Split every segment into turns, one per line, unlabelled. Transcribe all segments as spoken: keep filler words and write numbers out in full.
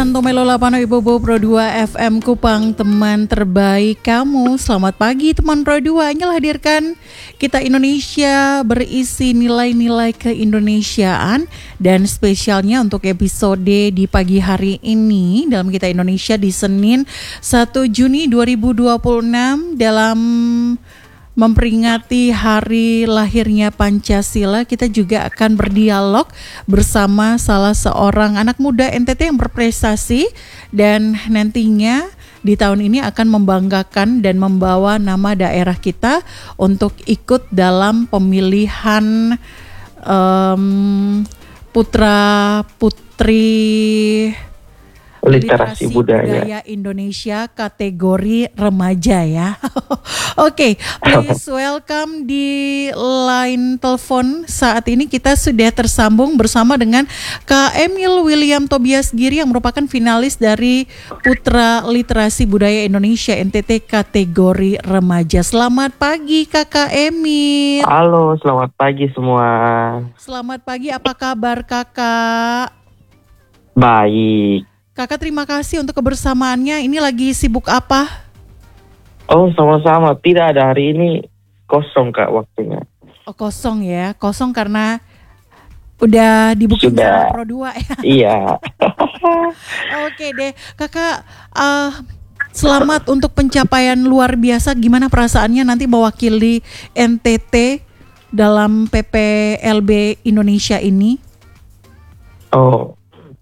Santo Melo Lapano Ibobo Pro dua F M Kupang, teman terbaik kamu. Selamat pagi teman Pro dua. Inilah hadirkan Kita Indonesia berisi nilai-nilai keindonesiaan. Dan spesialnya untuk episode di pagi hari ini dalam Kita Indonesia di Senin satu Juni dua ribu dua puluh enam, dalam memperingati hari lahirnya Pancasila, kita juga akan berdialog bersama salah seorang anak muda N T T yang berprestasi dan nantinya di tahun ini akan membanggakan dan membawa nama daerah kita untuk ikut dalam pemilihan um, putra putri
literasi budaya.
budaya Indonesia kategori remaja ya. Oke, okay, please welcome di line telepon saat ini kita sudah tersambung bersama dengan Kak Emil William Tobias Giri yang merupakan finalis dari Putra Literasi Budaya Indonesia N T T kategori remaja. Selamat pagi Kakak Emil.
Halo, selamat pagi semua.
Selamat pagi, apa kabar Kakak?
Baik.
Kakak terima kasih untuk kebersamaannya. Ini lagi sibuk apa?
Oh, sama-sama. Tidak ada, hari ini kosong Kak waktunya.
Oh, kosong ya. Kosong karena udah dibuking sama Pro dua ya.
Iya.
Oke deh. Kakak uh, selamat untuk pencapaian luar biasa. Gimana perasaannya nanti mewakili N T T dalam P P L B Indonesia ini?
Oh,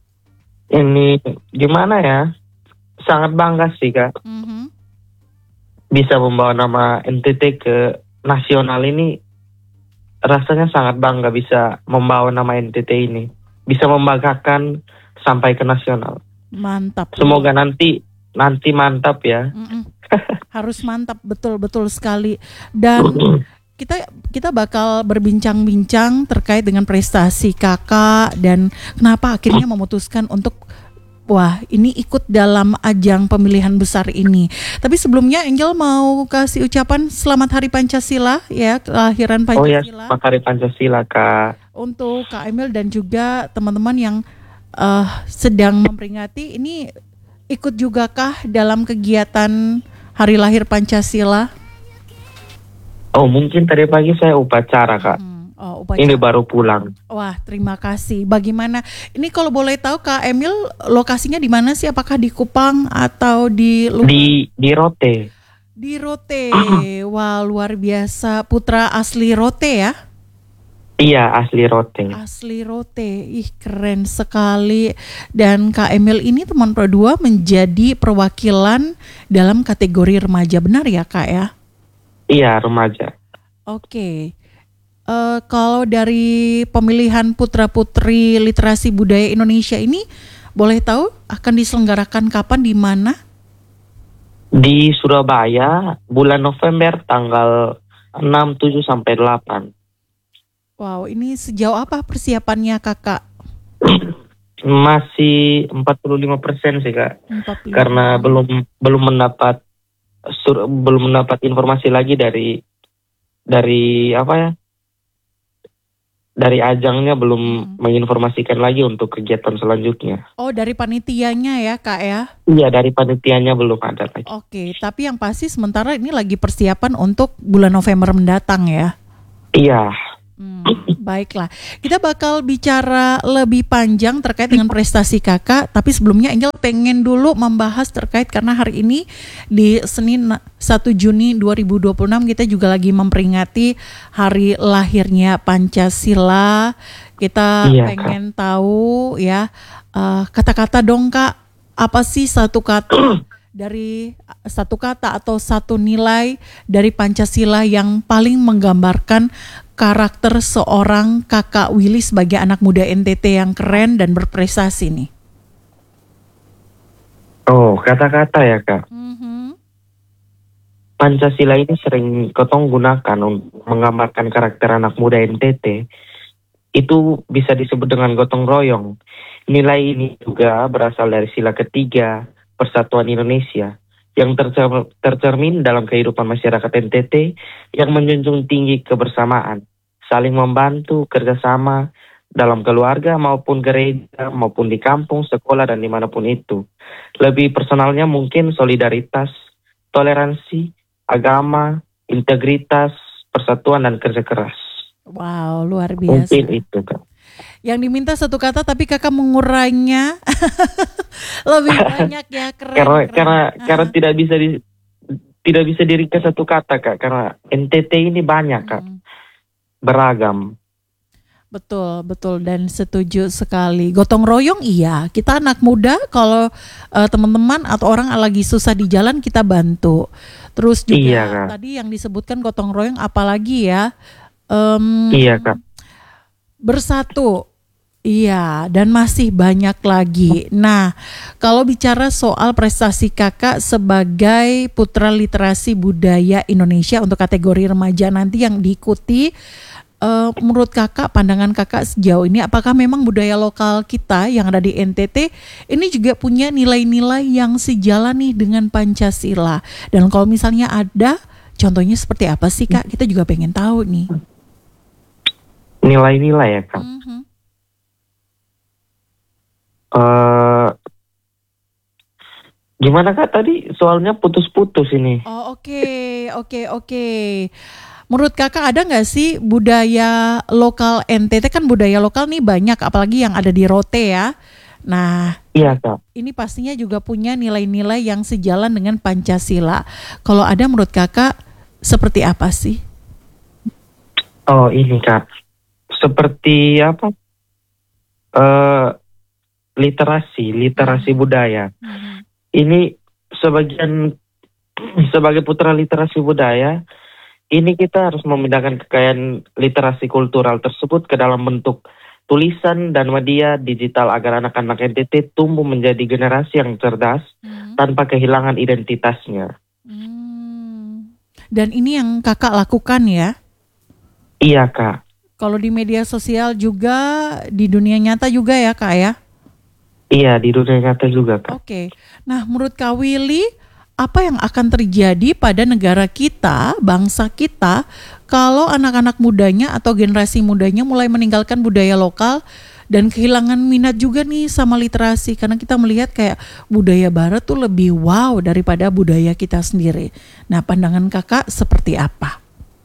ini gimana ya? Sangat bangga sih Kak.
Mm-hmm.
Bisa membawa nama N T T ke nasional ini, rasanya sangat bangga bisa membawa nama N T T ini. Bisa membanggakan sampai ke nasional.
Mantap.
Semoga nanti nanti mantap ya.
Harus mantap, betul-betul sekali. Dan kita kita bakal berbincang-bincang terkait dengan prestasi kakak dan kenapa akhirnya memutuskan untuk wah ini ikut dalam ajang pemilihan besar ini. Tapi sebelumnya Angel mau kasih ucapan selamat Hari Pancasila ya, kelahiran Pancasila.
Oh ya, selamat Hari Pancasila Kak.
Untuk Kak Emil dan juga teman-teman yang uh, sedang memperingati ini, ikut juga kah dalam kegiatan Hari Lahir Pancasila?
Oh, mungkin tadi pagi saya upacara Kak.
Hmm, oh, upacara.
Ini baru pulang.
Wah, terima kasih. Bagaimana? Ini kalau boleh tahu Kak Emil, lokasinya di mana sih? Apakah di Kupang atau di luar?
Di di Rote.
Di Rote. Wah, luar biasa. Putra asli Rote ya?
Iya, asli Rote.
Asli Rote. Ih, keren sekali. Dan Kak Emil ini teman Pro dua menjadi perwakilan dalam kategori remaja, benar ya Kak ya?
Iya, remaja.
Oke. Uh, kalau dari pemilihan putra-putri literasi budaya Indonesia ini, boleh tahu akan diselenggarakan kapan, di mana?
Di Surabaya, bulan November tanggal enam, tujuh sampai delapan.
Wow, ini sejauh apa persiapannya kakak?
Masih empat puluh lima persen sih Kak.
empat puluh lima.
Karena belum belum mendapat sur, belum mendapat informasi lagi dari dari apa ya? Dari ajangnya belum hmm. menginformasikan lagi untuk kegiatan selanjutnya.
Oh, dari panitianya ya Kak ya?
Iya, dari panitianya belum ada lagi.
Oke, tapi yang pasti sementara ini lagi persiapan untuk bulan November mendatang ya?
Iya.
Hmm, baiklah, kita bakal bicara lebih panjang terkait dengan prestasi kakak. Tapi sebelumnya Angel pengen dulu membahas terkait karena hari ini di Senin satu Juni dua ribu dua puluh enam kita juga lagi memperingati hari lahirnya Pancasila. Kita iya, pengen Kak. tahu ya, uh, kata-kata dong Kak, apa sih satu kata dari satu kata atau satu nilai dari Pancasila yang paling menggambarkan karakter seorang kakak Willy sebagai anak muda N T T yang keren dan berprestasi nih?
Oh, kata-kata ya Kak. Mm-hmm. Pancasila ini sering kotong gunakan untuk menggambarkan karakter anak muda N T T. Itu bisa disebut dengan gotong royong. Nilai ini juga berasal dari sila ketiga Persatuan Indonesia yang tercer- tercermin dalam kehidupan masyarakat N T T yang menjunjung tinggi kebersamaan, saling membantu, kerjasama, dalam keluarga maupun gereja, maupun di kampung, sekolah, dan dimanapun itu. Lebih personalnya mungkin solidaritas, toleransi, agama, integritas, persatuan, dan kerja keras.
Wow, luar biasa.
Mungkin itu, Kak.
Yang diminta satu kata tapi kakak mengurainya lebih banyak ya, keren.
Karena
keren.
karena
Ah,
karena tidak bisa di, tidak bisa diringkas satu kata, Kak. Karena N T T ini banyak, Kak,
hmm,
beragam.
betul, betul dan setuju sekali. Gotong royong iya, kita anak muda kalau eh, teman-teman atau orang lagi susah di jalan kita bantu. Terus juga
Iya, Kak.
tadi yang disebutkan gotong royong apalagi ya, em,
Iya, Kak.
bersatu. Iya, dan masih banyak lagi. Nah, kalau bicara soal prestasi kakak sebagai putra literasi budaya Indonesia untuk kategori remaja nanti yang diikuti, eh, menurut kakak, pandangan kakak sejauh ini, apakah memang budaya lokal kita yang ada di N T T ini juga punya nilai-nilai yang sejalan nih dengan Pancasila? Dan kalau misalnya ada, contohnya seperti apa sih kak? Kita juga pengen tahu nih.
Nilai-nilai ya, Kak.
Mhm.
Eh, gimana, Kak, tadi soalnya putus-putus ini.
Oh oke, oke, oke. Menurut kakak ada nggak sih budaya lokal N T T, kan budaya lokal nih banyak, apalagi yang ada di Rote ya. Nah,
Iya, Kak.
ini pastinya juga punya nilai-nilai yang sejalan dengan Pancasila. Kalau ada menurut kakak seperti apa sih?
Oh, ini, Kak. Seperti apa? Eh, literasi, literasi budaya.
Mhm.
Ini sebagian sebagai putra literasi budaya, ini kita harus memindahkan kekayaan literasi kultural tersebut ke dalam bentuk tulisan dan media digital agar anak-anak N T T tumbuh menjadi generasi yang cerdas
Mhm.
tanpa kehilangan identitasnya.
Hmm. Dan ini yang kakak lakukan ya?
Iya, Kak.
Kalau di media sosial juga, di dunia nyata juga ya kak ya?
Iya, di dunia nyata juga, Kak.
Oke, nah menurut Kak Willy, apa yang akan terjadi pada negara kita, bangsa kita, kalau anak-anak mudanya atau generasi mudanya mulai meninggalkan budaya lokal dan kehilangan minat juga nih sama literasi? Karena kita melihat kayak budaya barat tuh lebih wow daripada budaya kita sendiri. Nah, pandangan kakak seperti apa?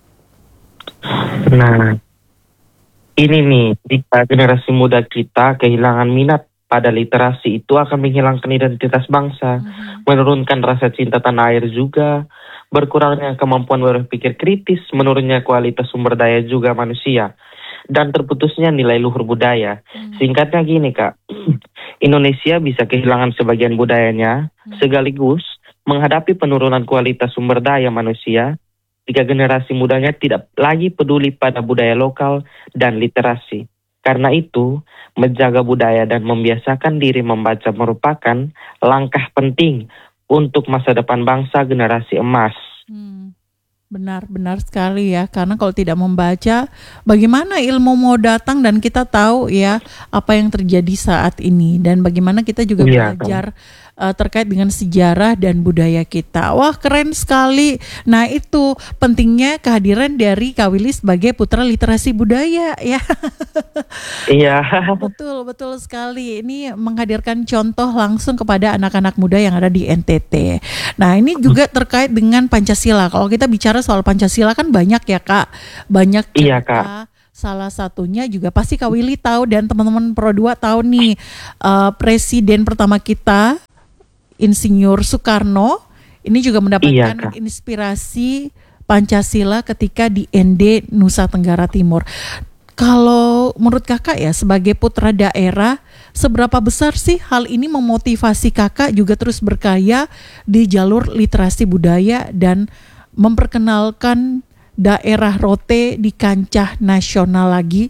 Nah, ini nih, jika generasi muda kita kehilangan minat pada literasi, itu akan menghilangkan identitas bangsa,
Mhm.
menurunkan rasa cinta tanah air juga, berkurangnya kemampuan berpikir kritis, menurunnya kualitas sumber daya juga manusia, dan terputusnya nilai luhur budaya.
Hmm.
Singkatnya gini, Kak, Indonesia bisa kehilangan sebagian budayanya,
Hmm.
sekaligus menghadapi penurunan kualitas sumber daya manusia jika generasi mudanya tidak lagi peduli pada budaya lokal dan literasi. Karena itu, menjaga budaya dan membiasakan diri membaca merupakan langkah penting untuk masa depan bangsa generasi emas.
Hmm. Benar, benar sekali ya. Karena kalau tidak membaca, bagaimana ilmu mau datang dan kita tahu ya apa yang terjadi saat ini, dan bagaimana kita juga
Iya,
belajar uh, terkait dengan sejarah dan budaya kita. Wah, keren sekali. Nah, itu pentingnya kehadiran dari Kak Willy sebagai putra literasi budaya ya.
Iya,
Betul, betul sekali. Ini menghadirkan contoh langsung kepada anak-anak muda yang ada di N T T. Nah, ini juga terkait dengan Pancasila. Kalau kita bicara soal Pancasila kan banyak ya, Kak. Banyak cerita.
Iya, Kak.
Salah satunya juga pasti Kak Willy tahu dan teman-teman Pro dua tahu nih, uh, presiden pertama kita, Insinyur Soekarno, ini juga
Iya,
mendapatkan
Kak.
inspirasi Pancasila ketika di N D Nusa Tenggara Timur. Kalau menurut kakak ya sebagai putra daerah, seberapa besar sih hal ini memotivasi kakak juga terus berkarya di jalur literasi budaya dan memperkenalkan daerah Rote di kancah nasional lagi?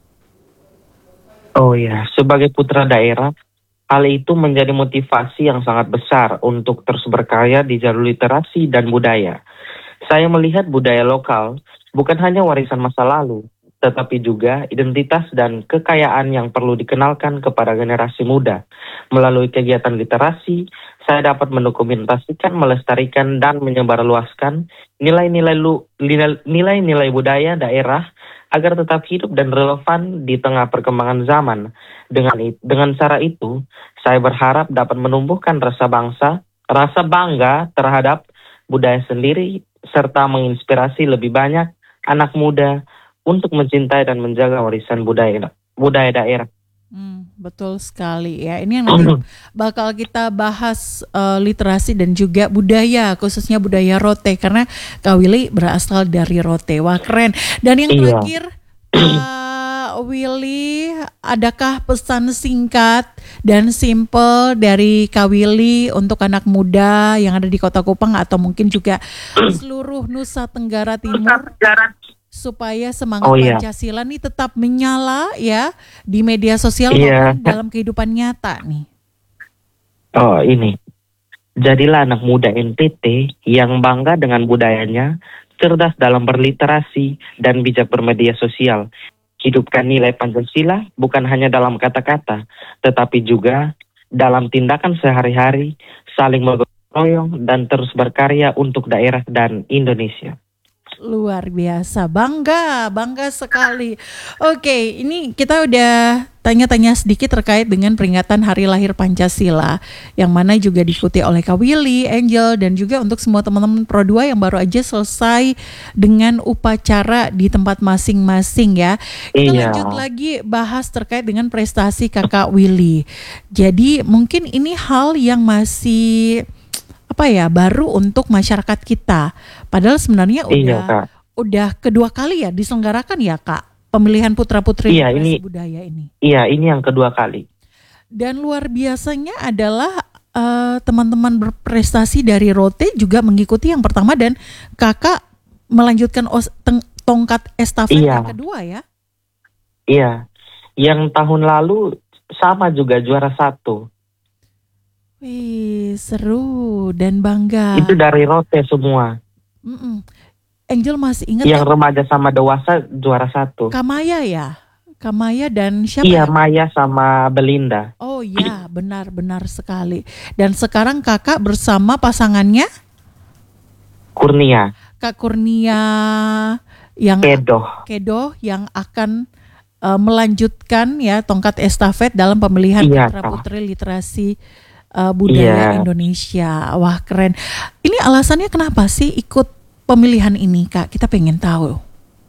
Oh ya, sebagai putra daerah, hal itu menjadi motivasi yang sangat besar untuk terus berkarya di jalur literasi dan budaya. Saya melihat budaya lokal bukan hanya warisan masa lalu, tetapi juga identitas dan kekayaan yang perlu dikenalkan kepada generasi muda. Melalui kegiatan literasi, saya dapat mendokumentasikan, melestarikan, dan menyebarluaskan nilai-nilai lu- nilai- nilai-nilai budaya daerah agar tetap hidup dan relevan di tengah perkembangan zaman. Dengan i- dengan cara itu, saya berharap dapat menumbuhkan rasa bangsa, rasa bangga terhadap budaya sendiri, serta menginspirasi lebih banyak anak muda untuk mencintai dan menjaga warisan budaya budaya daerah.
Hmm, betul sekali ya. Ini yang nanti bakal kita bahas eh, literasi dan juga budaya, khususnya budaya Rote karena Kak Willy berasal dari Rote. Wah, keren. Dan yang
Iya.
terakhir, Kak Willy, adakah pesan singkat dan simple dari Kak Willy untuk anak muda yang ada di Kota Kupang atau mungkin juga seluruh Nusa Tenggara Timur supaya semangat
Oh iya.
Pancasila nih tetap menyala ya di media sosial
Iya.
maupun dalam kehidupan nyata nih.
Oh ini. Jadilah anak muda N T T yang bangga dengan budayanya, cerdas dalam berliterasi, dan bijak bermedia sosial. Hidupkan nilai Pancasila bukan hanya dalam kata-kata, tetapi juga dalam tindakan sehari-hari, saling bergotong royong, dan terus berkarya untuk daerah dan Indonesia.
Luar biasa, bangga, bangga sekali. Oke, ini kita udah tanya-tanya sedikit terkait dengan peringatan Hari Lahir Pancasila, yang mana juga diikuti oleh Kak Willy, Angel, dan juga untuk semua teman-teman Pro dua yang baru aja selesai dengan upacara di tempat masing-masing ya. Kita
Iya.
lanjut lagi bahas terkait dengan prestasi Kakak Willy. Jadi mungkin ini hal yang masih apa ya baru untuk masyarakat kita. Padahal sebenarnya
Iya,
udah
Kak.
udah kedua kali ya diselenggarakan ya Kak pemilihan putra putri
Iya,
literasi
ini-
budaya ini.
Iya, ini yang kedua kali.
Dan luar biasanya adalah eh, teman-teman berprestasi dari Rote juga mengikuti yang pertama dan Kakak melanjutkan os- teng- tongkat estafet
Iya.
yang kedua ya.
Iya. Yang tahun lalu sama juga juara satu.
Wih, seru dan bangga.
Itu dari Rote semua.
Mm-mm. Angel masih ingat
Yang
ya,
remaja sama dewasa juara satu.
Kamaya ya? Kamaya dan siapa
Iya,
ya?
Maya sama Belinda.
Oh iya, benar-benar sekali. Dan sekarang kakak bersama pasangannya
Kurnia.
Kak Kurnia yang
Kedoh.
Kedo yang akan eh, melanjutkan ya tongkat estafet dalam pemilihan
Iya,
putra
Kak.
putri literasi eh, budaya
Iya.
Indonesia. Wah keren. Ini alasannya kenapa sih ikut pemilihan ini Kak? Kita pengen tahu.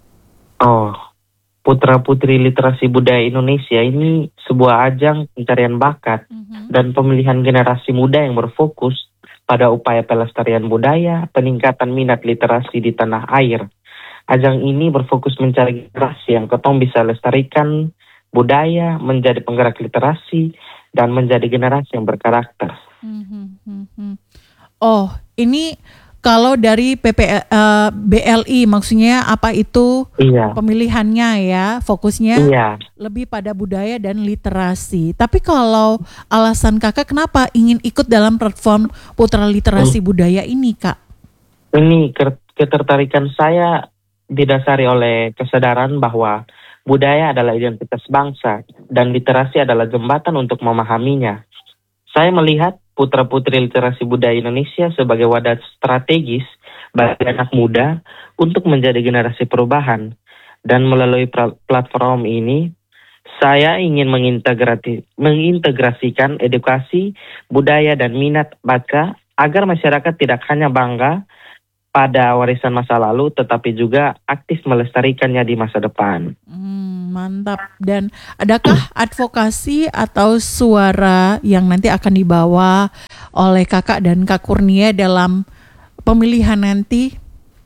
Oh, Putra Putri Literasi Budaya Indonesia ini sebuah ajang pencarian bakat
Mhm.
dan pemilihan generasi muda yang berfokus pada upaya pelestarian budaya, peningkatan minat literasi di tanah air. Ajang ini berfokus mencari generasi yang ketong bisa lestarikan budaya, menjadi penggerak literasi, dan menjadi generasi yang berkarakter.
Mhm, mhm. Oh, ini kalau dari P P eh, B L I maksudnya apa itu
Iya,
pemilihannya ya, fokusnya
iya.
lebih pada budaya dan literasi. Tapi kalau alasan kakak kenapa ingin ikut dalam platform Putra Literasi Budaya ini kak?
Ini ker- ketertarikan saya didasari oleh kesadaran bahwa budaya adalah identitas bangsa dan literasi adalah jembatan untuk memahaminya. Saya melihat Putra-Putri Literasi Budaya Indonesia sebagai wadah strategis bagi anak muda untuk menjadi generasi perubahan. Dan melalui pra- platform ini, saya ingin mengintegrati- mengintegrasikan edukasi, budaya, dan minat baca agar masyarakat tidak hanya bangga pada warisan masa lalu, tetapi juga aktif melestarikannya di masa depan.
Hmm, mantap. Dan adakah advokasi atau suara yang nanti akan dibawa oleh kakak dan Kak Kurnia dalam pemilihan nanti?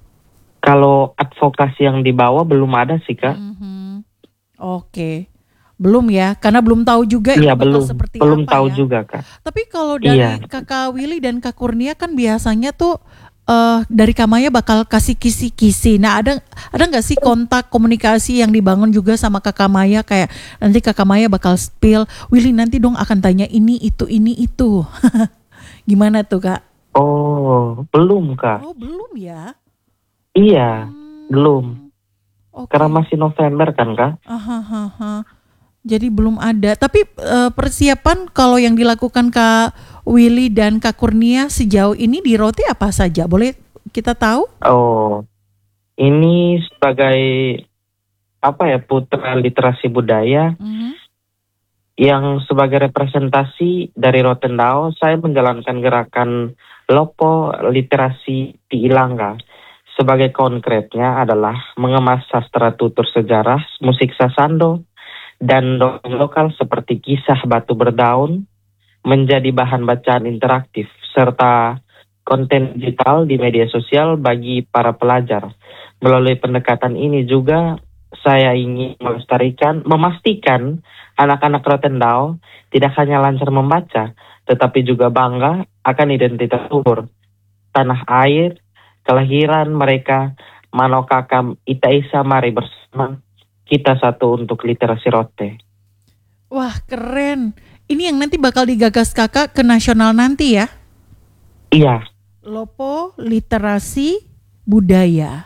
Kalau advokasi yang dibawa belum ada sih, Kak.
Mhm. Oke, belum ya, karena belum tahu juga
Iya,
bakal
belum.
seperti
Belum
apa
tahu
ya.
juga, Kak.
Tapi kalau dari
Iya.
Kakak Willy dan Kak Kurnia kan biasanya tuh eh dari Kamaya bakal kasih kisi-kisi. Nah ada ada nggak sih kontak komunikasi yang dibangun juga sama Kakak Maya kayak nanti Kakak Maya bakal spill, Willy nanti dong akan tanya ini itu ini itu. Gimana tuh Kak?
Oh, belum, Kak.
Oh belum ya?
Iya,
Hmm.
belum.
Oke.
Karena masih November kan Kak.
Aha, aha. Jadi belum ada. Tapi eh, persiapan kalau yang dilakukan Kak Willy dan Kak Kurnia sejauh ini di Rote apa saja? Boleh kita tahu?
Oh, ini sebagai apa ya, putra literasi budaya
Mhm.
yang sebagai representasi dari Rotendao, saya menjalankan gerakan Lopo Literasi di Ilanga. Sebagai konkretnya adalah mengemas sastra tutur sejarah, musik sasando, dan dongeng lokal seperti kisah batu berdaun menjadi bahan bacaan interaktif, serta konten digital di media sosial bagi para pelajar. Melalui pendekatan ini juga saya ingin melestarikan, memastikan anak-anak Rotendao tidak hanya lancar membaca, tetapi juga bangga akan identitas luhur, tanah air, kelahiran mereka. Manokakam ita isa mari bersama, kita satu untuk literasi Rote.
Wah, keren. Ini yang nanti bakal digagas Kakak ke nasional nanti ya?
Iya,
Lopo Literasi Budaya.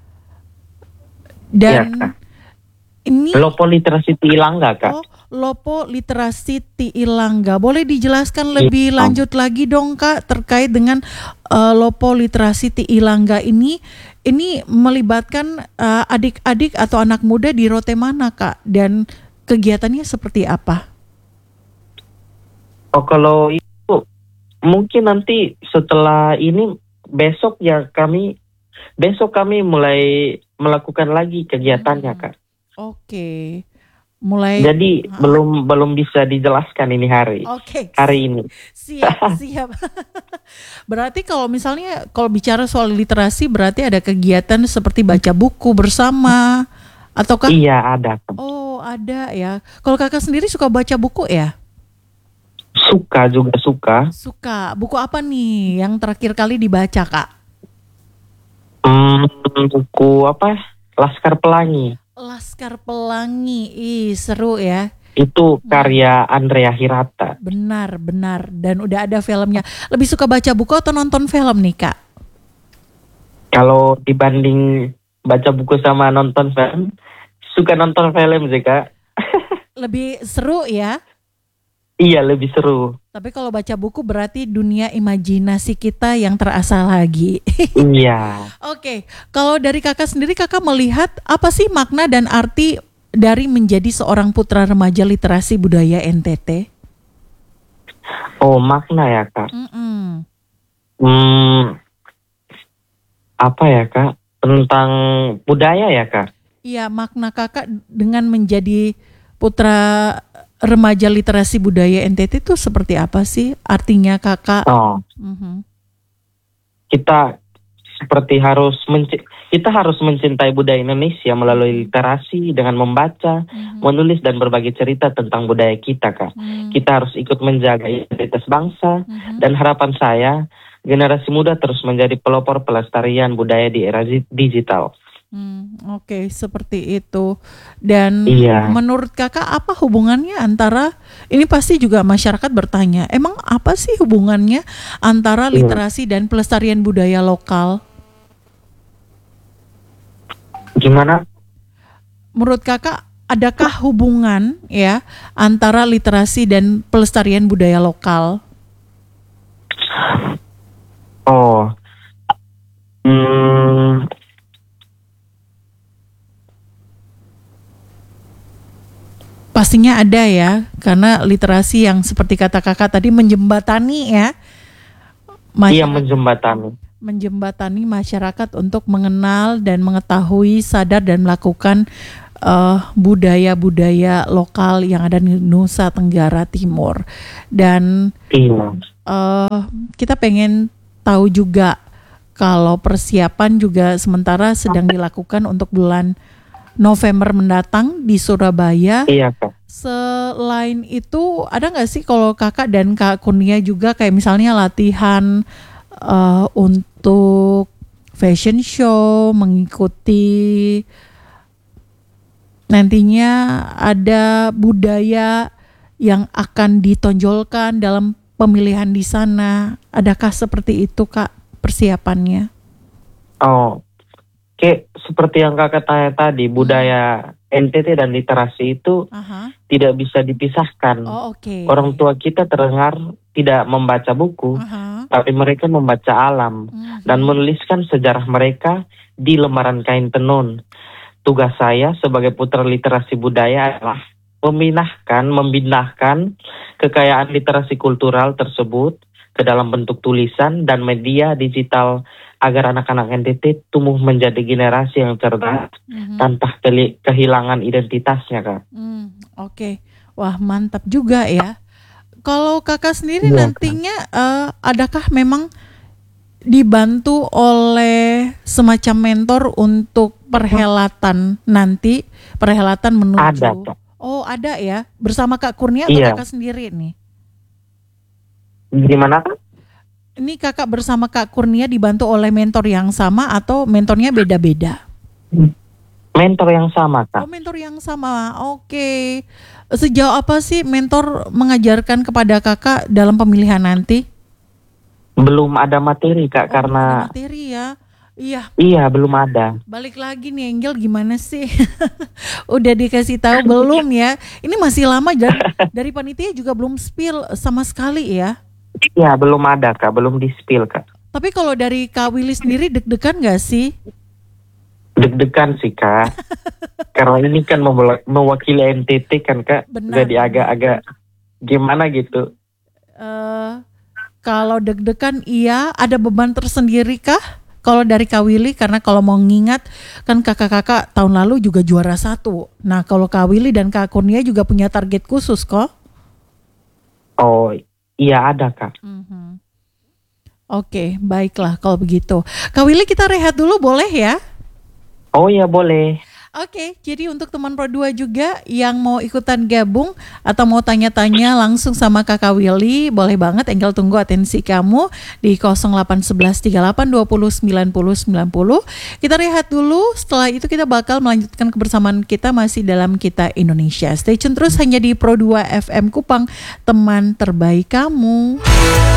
iya
Dan
Kak.
ini
Lopo Literasi di Ilanga Kak.
oh, Lopo Literasi Ti Ilangga. Boleh dijelaskan lebih
Iya.
lanjut lagi dong Kak terkait dengan uh, Lopo Literasi Ti Ilangga ini. Ini melibatkan uh, adik-adik atau anak muda di Rote mana Kak? Dan kegiatannya seperti apa?
Oh, kalau itu mungkin nanti setelah ini besok ya kami besok kami mulai melakukan lagi kegiatannya
Hmm.
Kak.
Oke. Mulai
Jadi
Ah.
belum belum bisa dijelaskan ini hari.
Oke.
Hari ini.
Siap, siap. Berarti kalau misalnya kalau bicara soal literasi berarti ada kegiatan seperti baca buku bersama ataukah?
Iya ada Kak.
Oh, ada ya. Kalau Kakak sendiri suka baca buku ya?
Suka juga suka.
Suka. Buku apa nih yang terakhir kali dibaca, Kak?
Hmm, buku apa? Laskar Pelangi.
Laskar Pelangi. Ih, seru ya.
Itu karya Andrea Hirata.
Benar, benar. Dan udah ada filmnya. Lebih suka baca buku atau nonton film nih, Kak?
Kalau dibanding baca buku sama nonton film, suka nonton film sih Kak.
Lebih seru ya.
Iya, lebih seru.
Tapi kalau baca buku berarti dunia imajinasi kita yang terasa lagi.
Iya.
Oke, kalau dari Kakak sendiri, Kakak melihat apa sih makna dan arti dari menjadi seorang putra remaja literasi budaya N T T?
Oh, makna ya Kak.
Mm-mm.
Hmm, apa ya Kak? Tentang budaya ya Kak?
Iya, makna Kakak dengan menjadi putra remaja literasi budaya N T T itu seperti apa sih? Artinya Kakak?
Oh,
Mhm.
kita seperti harus menci- kita harus mencintai budaya Indonesia melalui literasi dengan membaca,
Mhm.
menulis dan berbagi cerita tentang budaya kita Kak.
Mhm.
Kita harus ikut menjaga identitas bangsa,
Mhm.
dan harapan saya generasi muda terus menjadi pelopor pelestarian budaya di era di- digital.
Hmm, Oke, seperti itu. Dan
Iya.
menurut Kakak apa hubungannya antara, ini pasti juga masyarakat bertanya, emang apa sih hubungannya antara
Iya.
literasi dan pelestarian budaya lokal?
Gimana?
Menurut Kakak adakah hubungan ya antara literasi dan pelestarian budaya lokal?
Oh, hmm,
Pastinya ada ya, karena literasi yang seperti kata Kakak tadi menjembatani ya.
iya
masyarakat-
menjembatani.
menjembatani masyarakat untuk mengenal dan mengetahui, sadar dan melakukan eh, budaya-budaya lokal yang ada di Nusa Tenggara Timur. Dan
Iya.
eh, kita pengen tahu juga kalau persiapan juga sementara sedang dilakukan untuk bulan November mendatang di Surabaya.
Iya Kak.
Selain itu ada nggak sih kalau Kakak dan Kak Kurnia juga kayak misalnya latihan eh, untuk fashion show, mengikuti nantinya ada budaya yang akan ditonjolkan dalam pemilihan di sana. Adakah seperti itu Kak persiapannya?
Oh, Kayak seperti yang kakak tanya tadi, budaya N T T dan literasi itu
Aha.
tidak bisa dipisahkan.
Oh, oke.
Orang tua kita terdengar tidak membaca buku,
Aha.
tapi mereka membaca alam
Mhm.
dan menuliskan sejarah mereka di lembaran kain tenun. Tugas saya sebagai putra literasi budaya adalah memindahkan, membindahkan kekayaan literasi kultural tersebut ke dalam bentuk tulisan dan media digital agar anak-anak N T T tumbuh menjadi generasi yang cerdas
Mhm.
tanpa keli- kehilangan identitasnya, Kak.
Hmm, oke. Wah, mantap juga ya. Kalau kakak sendiri
Iya, Kak.
nantinya eh, adakah memang dibantu oleh semacam mentor untuk perhelatan nanti, perhelatan menuju?
Ada, Kak.
Oh, ada ya. Bersama Kak Kurnia atau
Iya.
kakak sendiri nih?
Gimana, Kak?
Ini kakak bersama Kak Kurnia dibantu oleh mentor yang sama atau mentornya beda-beda?
Mentor yang sama, Kak.
Oh, mentor yang sama. Oke. Sejauh apa sih mentor mengajarkan kepada kakak dalam pemilihan nanti?
Belum ada materi, Kak,
Oh,
karena
belum ada materi ya. Iya,
iya belum ada.
balik lagi nih Angel, gimana sih? Udah dikasih tahu belum ya? Ini masih lama dan dari panitia juga belum spill sama sekali ya.
Iya belum ada, Kak, belum di-spill, Kak.
Tapi kalau dari Kak Willy sendiri deg-degan gak sih?
Deg-degan sih, Kak. Karena ini kan memela- mewakili N T T kan, Kak.
Benar.
Jadi agak-agak gimana gitu.
Eh, kalau deg-degan iya, ada beban tersendiri kah? Kalau dari Kak Willy, karena kalau mau ngingat kan kakak-kakak tahun lalu juga juara satu. Nah kalau Kak Willy dan Kak Kurnia juga punya target khusus kok.
Oh iya ada, Kak.
Mhm. Oke, baiklah kalau begitu. Kak Willy, kita rehat dulu boleh ya?
Oh iya boleh.
Oke, jadi untuk teman Pro dua juga yang mau ikutan gabung atau mau tanya-tanya langsung sama Kakak Willy, boleh banget. Engel tunggu atensi kamu di nol delapan satu satu tiga delapan dua nol sembilan nol sembilan nol. Kita rehat dulu, setelah itu kita bakal melanjutkan kebersamaan kita masih dalam Kita Indonesia. Stay tune terus hanya di Pro dua F M Kupang, teman terbaik kamu.